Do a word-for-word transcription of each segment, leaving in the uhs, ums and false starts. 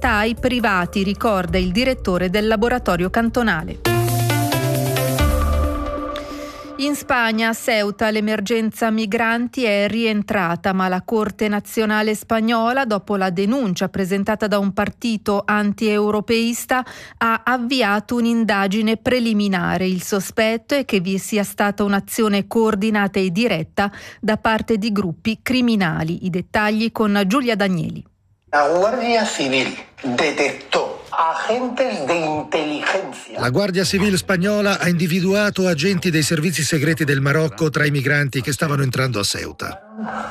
libertà ai privati, ricorda il direttore del laboratorio cantonale. In Spagna, a Ceuta, l'emergenza migranti è rientrata, ma la Corte Nazionale Spagnola, dopo la denuncia presentata da un partito anti-europeista, ha avviato un'indagine preliminare. Il sospetto è che vi sia stata un'azione coordinata e diretta da parte di gruppi criminali. I dettagli con Giulia Danieli. La Guardia Civil detectò agentes de inteligencia. La Guardia Civil spagnola ha individuato agenti dei servizi segreti del Marocco tra i migranti che stavano entrando a Ceuta.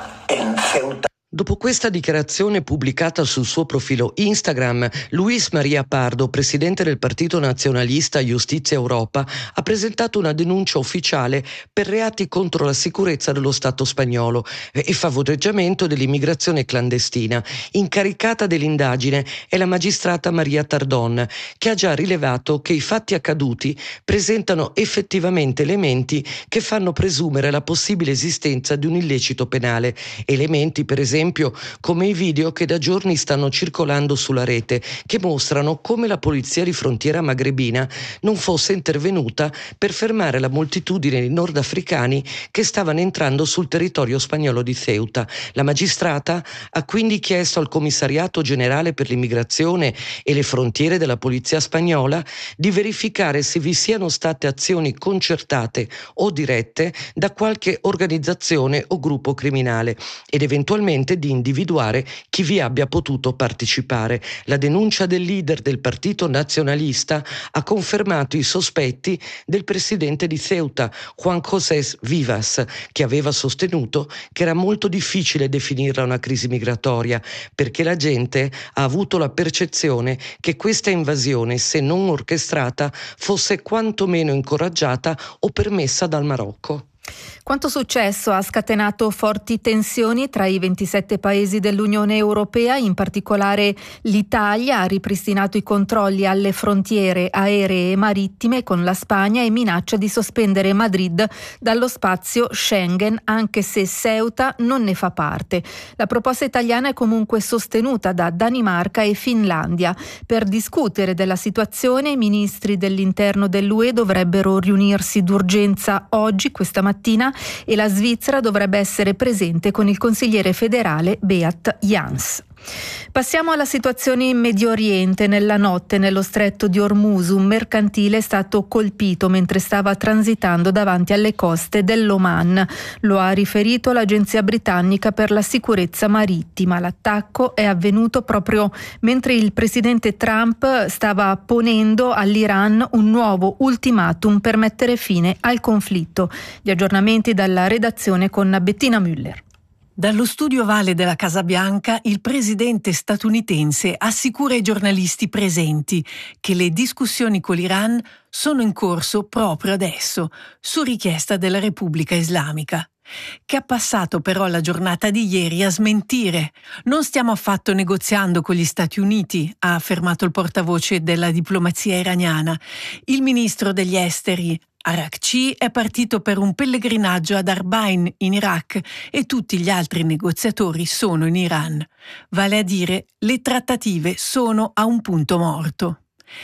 En Ceuta. Dopo questa dichiarazione pubblicata sul suo profilo Instagram, Luis María Pardo, presidente del partito nazionalista Giustizia Europa, ha presentato una denuncia ufficiale per reati contro la sicurezza dello Stato spagnolo e favoreggiamento dell'immigrazione clandestina. Incaricata dell'indagine è la magistrata Maria Tardón, che ha già rilevato che i fatti accaduti presentano effettivamente elementi che fanno presumere la possibile esistenza di un illecito penale. Elementi, per esempio, come i video che da giorni stanno circolando sulla rete, che mostrano come la polizia di frontiera magrebina non fosse intervenuta per fermare la moltitudine di nordafricani che stavano entrando sul territorio spagnolo di Ceuta. La magistrata ha quindi chiesto al Commissariato Generale per l'Immigrazione e le Frontiere della Polizia Spagnola di verificare se vi siano state azioni concertate o dirette da qualche organizzazione o gruppo criminale ed eventualmente di individuare chi vi abbia potuto partecipare. La denuncia del leader del partito nazionalista ha confermato i sospetti del presidente di Ceuta, Juan José Vivas, che aveva sostenuto che era molto difficile definirla una crisi migratoria, perché la gente ha avuto la percezione che questa invasione, se non orchestrata, fosse quantomeno incoraggiata o permessa dal Marocco. Quanto successo ha scatenato forti tensioni tra i ventisette paesi dell'Unione Europea, in particolare l'Italia ha ripristinato i controlli alle frontiere aeree e marittime con la Spagna e minaccia di sospendere Madrid dallo spazio Schengen, anche se Ceuta non ne fa parte. La proposta italiana è comunque sostenuta da Danimarca e Finlandia. Per discutere della situazione, i ministri dell'interno dell'U E dovrebbero riunirsi d'urgenza oggi, questa mattina, e la Svizzera dovrebbe essere presente con il consigliere federale Beat Jans. Passiamo alla situazione in Medio Oriente. Nella notte nello stretto di Hormuz un mercantile è stato colpito mentre stava transitando davanti alle coste dell'Oman. Lo ha riferito l'agenzia britannica per la sicurezza marittima. L'attacco è avvenuto proprio mentre il presidente Trump stava ponendo all'Iran un nuovo ultimatum per mettere fine al conflitto. Gli aggiornamenti dalla redazione con Bettina Müller. Dallo studio ovale della Casa Bianca, il presidente statunitense assicura ai giornalisti presenti che le discussioni con l'Iran sono in corso proprio adesso, su richiesta della Repubblica Islamica, che ha passato però la giornata di ieri a smentire. Non stiamo affatto negoziando con gli Stati Uniti, ha affermato il portavoce della diplomazia iraniana. Il ministro degli esteri Arakci è partito per un pellegrinaggio ad Arbain in Iraq e tutti gli altri negoziatori sono in Iran. Vale a dire, le trattative sono a un punto morto.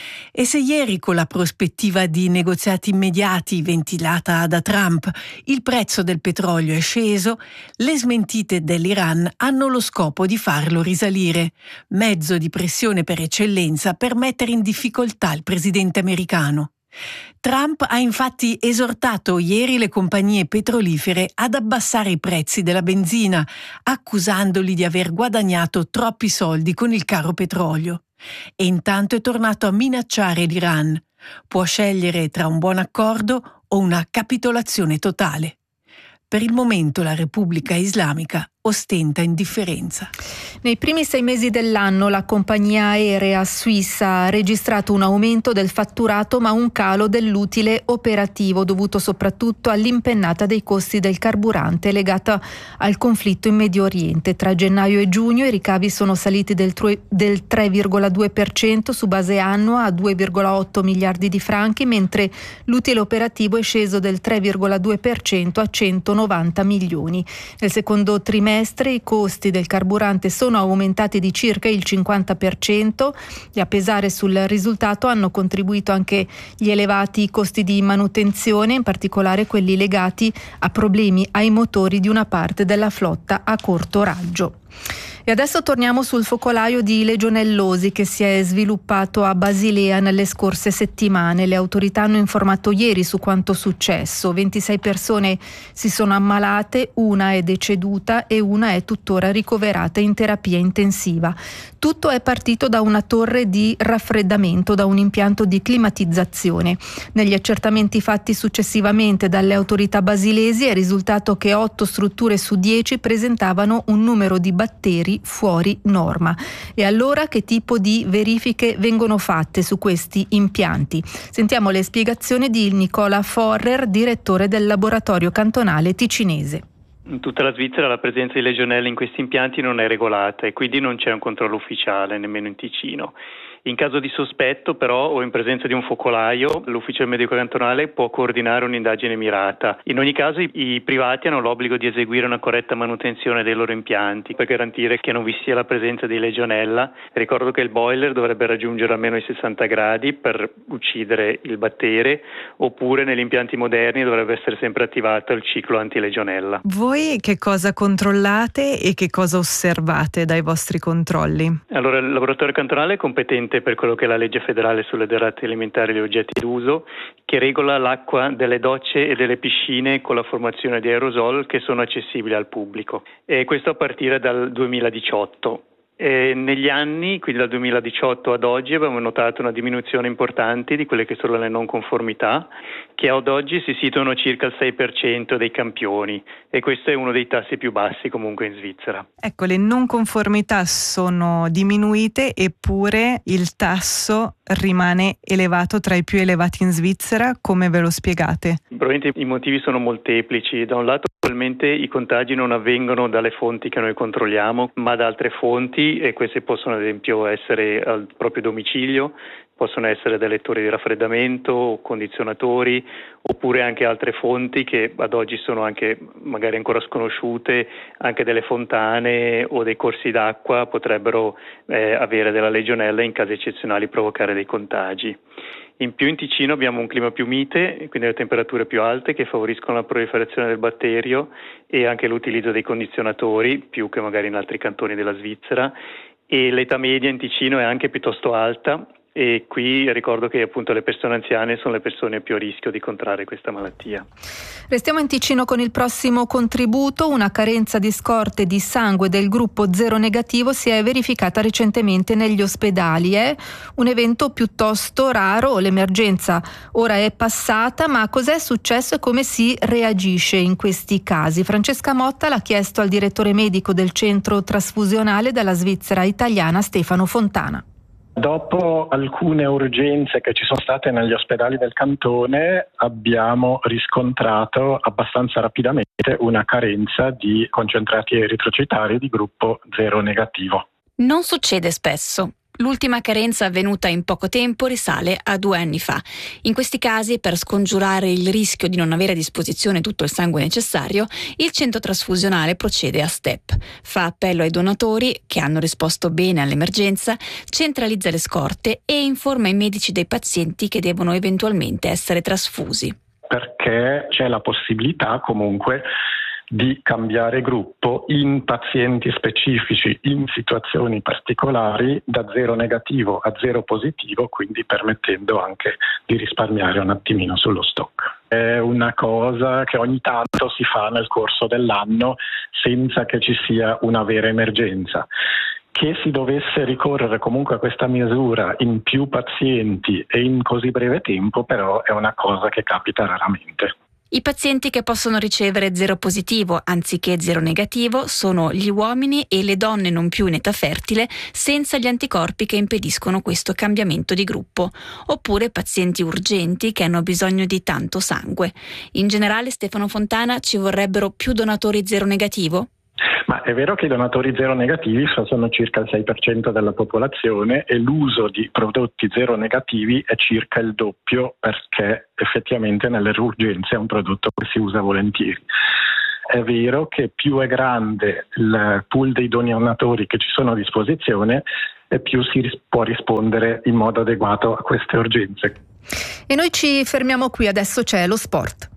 E se ieri, con la prospettiva di negoziati immediati ventilata da Trump, il prezzo del petrolio è sceso, le smentite dell'Iran hanno lo scopo di farlo risalire, mezzo di pressione per eccellenza per mettere in difficoltà il presidente americano. Trump ha infatti esortato ieri le compagnie petrolifere ad abbassare i prezzi della benzina, accusandoli di aver guadagnato troppi soldi con il caro petrolio. E intanto è tornato a minacciare l'Iran. Può scegliere tra un buon accordo o una capitolazione totale. Per il momento la Repubblica Islamica ostenta indifferenza. Nei primi sei mesi dell'anno la compagnia aerea Swiss ha registrato un aumento del fatturato ma un calo dell'utile operativo dovuto soprattutto all'impennata dei costi del carburante legata al conflitto in Medio Oriente. Tra gennaio e giugno i ricavi sono saliti del tre virgola due per cento su base annua a due virgola otto miliardi di franchi, mentre l'utile operativo è sceso del tre virgola due per cento a centonovanta milioni. Nel secondo trimestre trimestre i costi del carburante sono aumentati di circa il cinquanta per cento e a pesare sul risultato hanno contribuito anche gli elevati costi di manutenzione, in particolare quelli legati a problemi ai motori di una parte della flotta a corto raggio. E adesso torniamo sul focolaio di legionellosi che si è sviluppato a Basilea nelle scorse settimane. Le autorità hanno informato ieri su quanto successo. ventisei persone si sono ammalate, una è deceduta e una è tuttora ricoverata in terapia intensiva. Tutto è partito da una torre di raffreddamento, da un impianto di climatizzazione. Negli accertamenti fatti successivamente dalle autorità basilesi è risultato che otto strutture su dieci presentavano un numero di batteri fuori norma. E allora che tipo di verifiche vengono fatte su questi impianti? Sentiamo le spiegazioni di Nicola Forrer, direttore del laboratorio cantonale ticinese. In tutta la Svizzera la presenza di legionelle in questi impianti non è regolata e quindi non c'è un controllo ufficiale, nemmeno in Ticino. In caso di sospetto però o in presenza di un focolaio, l'ufficio del medico cantonale può coordinare un'indagine mirata. In ogni caso i, i privati hanno l'obbligo di eseguire una corretta manutenzione dei loro impianti per garantire che non vi sia la presenza di legionella. Ricordo che il boiler dovrebbe raggiungere almeno i sessanta gradi per uccidere il battere, oppure negli impianti moderni dovrebbe essere sempre attivato il ciclo antilegionella. Voi che cosa controllate e che cosa osservate dai vostri controlli? Allora, il laboratorio cantonale è competente per quello che è la legge federale sulle derrate alimentari e gli oggetti d'uso, che regola l'acqua delle docce e delle piscine con la formazione di aerosol che sono accessibili al pubblico. E questo a partire dal duemiladiciotto. E negli anni, quindi dal duemiladiciotto ad oggi, abbiamo notato una diminuzione importante di quelle che sono le non conformità, che ad oggi si situano circa al sei per cento dei campioni, e questo è uno dei tassi più bassi comunque in Svizzera. Ecco, le non conformità sono diminuite, eppure il tasso rimane elevato, tra i più elevati in Svizzera. Come ve lo spiegate? Probabilmente i motivi sono molteplici. Da un lato, probabilmente i contagi non avvengono dalle fonti che noi controlliamo, ma da altre fonti, e queste possono ad esempio essere al proprio domicilio, possono essere dai lettori di raffreddamento, condizionatori, oppure anche altre fonti che ad oggi sono anche magari ancora sconosciute, anche delle fontane o dei corsi d'acqua potrebbero eh, avere della legionella e in casi eccezionali provocare dei contagi. In più in Ticino abbiamo un clima più mite, quindi le temperature più alte che favoriscono la proliferazione del batterio e anche l'utilizzo dei condizionatori, più che magari in altri cantoni della Svizzera, e l'età media in Ticino è anche piuttosto alta. E qui ricordo che appunto le persone anziane sono le persone più a rischio di contrarre questa malattia. Restiamo in Ticino con il prossimo contributo. Una carenza di scorte di sangue del gruppo zero negativo si è verificata recentemente negli ospedali. È un evento piuttosto raro, l'emergenza ora è passata, ma cos'è successo e come si reagisce in questi casi? Francesca Motta l'ha chiesto al direttore medico del centro trasfusionale della Svizzera italiana, Stefano Fontana. Dopo alcune urgenze che ci sono state negli ospedali del cantone, abbiamo riscontrato abbastanza rapidamente una carenza di concentrati eritrocitari di gruppo zero negativo. Non succede spesso. L'ultima carenza avvenuta in poco tempo risale a due anni fa. In questi casi, per scongiurare il rischio di non avere a disposizione tutto il sangue necessario, il centro trasfusionale procede a step. Fa appello ai donatori che hanno risposto bene all'emergenza, centralizza le scorte e informa i medici dei pazienti che devono eventualmente essere trasfusi. Perché c'è la possibilità comunque di cambiare gruppo in pazienti specifici, in situazioni particolari, da zero negativo a zero positivo, quindi permettendo anche di risparmiare un attimino sullo stock. È una cosa che ogni tanto si fa nel corso dell'anno senza che ci sia una vera emergenza. Che si dovesse ricorrere comunque a questa misura in più pazienti e in così breve tempo, però è una cosa che capita raramente. I pazienti che possono ricevere zero positivo anziché zero negativo sono gli uomini e le donne non più in età fertile senza gli anticorpi che impediscono questo cambiamento di gruppo, oppure pazienti urgenti che hanno bisogno di tanto sangue. In generale, Stefano Fontana, ci vorrebbero più donatori zero negativo? Ma è vero che i donatori zero negativi sono circa il sei per cento della popolazione e l'uso di prodotti zero negativi è circa il doppio, perché effettivamente nelle urgenze è un prodotto che si usa volentieri. è vero che più è grande il pool dei donatori che ci sono a disposizione e più si ris- può rispondere in modo adeguato a queste urgenze. E noi ci fermiamo qui, adesso c'è lo sport.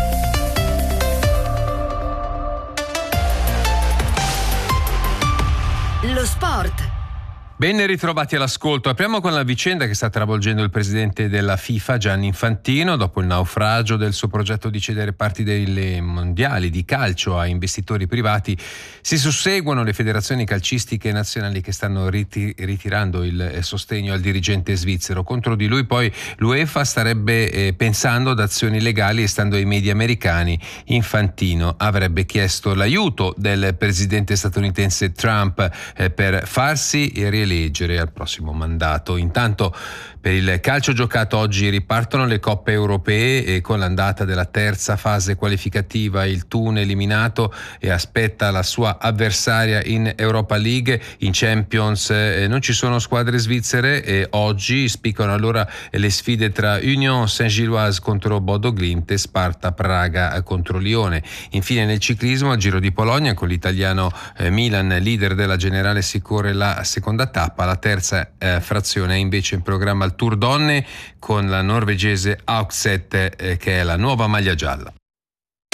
Lo sport. Ben ritrovati all'ascolto. Apriamo con la vicenda che sta travolgendo il presidente della FIFA Gianni Infantino dopo il naufragio del suo progetto di cedere parti delle mondiali di calcio a investitori privati. Si susseguono le federazioni calcistiche nazionali che stanno riti- ritirando il sostegno al dirigente svizzero. Contro di lui poi l'UEFA starebbe eh, pensando ad azioni legali e, stando ai media americani, Infantino avrebbe chiesto l'aiuto del presidente statunitense Trump eh, per farsi rieleggere leggere al prossimo mandato. Intanto per il calcio giocato oggi ripartono le coppe europee e con l'andata della terza fase qualificativa il Thun eliminato e aspetta la sua avversaria in Europa League. In Champions eh, non ci sono squadre svizzere e oggi spiccano allora le sfide tra Union Saint-Gilloise contro Bodo Glimt e Sparta Praga contro Lione. Infine nel ciclismo al Giro di Polonia con l'italiano eh, Milan leader della generale si corre la seconda tappa, la terza eh, frazione è invece in programma il Tour Donne con la norvegese Aukset eh, che è la nuova maglia gialla.